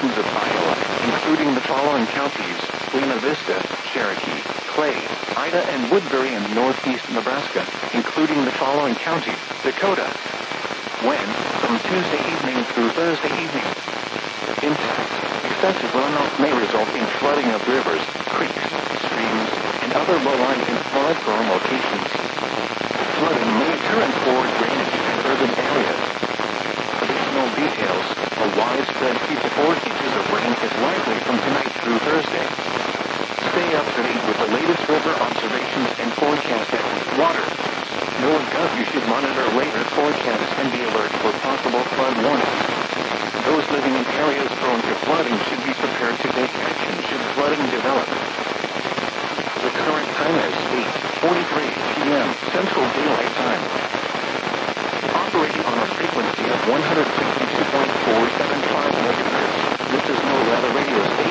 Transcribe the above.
locations of Iowa, including the following counties: Buena Vista, Cherokee, Clay, Ida, and Woodbury, and northeast Nebraska, including the following counties: Dakota. When? From Tuesday evening through Thursday evening. Impact: excessive runoff may result in flooding of rivers, creeks, streams, and other low-lying and flood-prone locations. Flooding may occur in poor drainage and urban areas. Additional details: a widespread 3 to 4 inches of rain is likely from tonight through Thursday. Stay up to date with the latest river observations and forecast at Water. NOAA you should monitor later forecasts and be alert for possible flood warnings. Those living in areas prone to flooding should be prepared to take action should flooding develop. The current time is 8:43 p.m. Central Daylight Time. Operating on a frequency of 162.475 MHz, this is NOAA radio station.